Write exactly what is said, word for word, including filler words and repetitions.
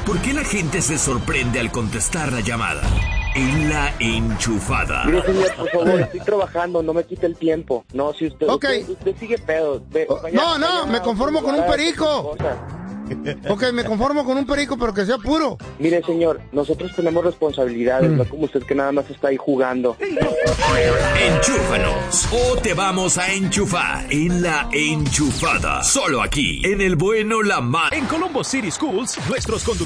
¿Por qué la gente se sorprende al contestar la llamada? En La Enchufada. Mire, señor, por favor, estoy trabajando, no me quite el tiempo. No, si usted, okay. usted, usted sigue pedo. Ve, oh, vaya, no, no, vaya, me conformo con un perico. Ok, me conformo con un perico, pero que sea puro. Mire, señor, nosotros tenemos responsabilidades, mm. no como usted que nada más está ahí jugando. Enchúfanos o te vamos a enchufar en La Enchufada. Solo aquí, en el bueno, la mala. En Colombo City Schools, nuestros conductores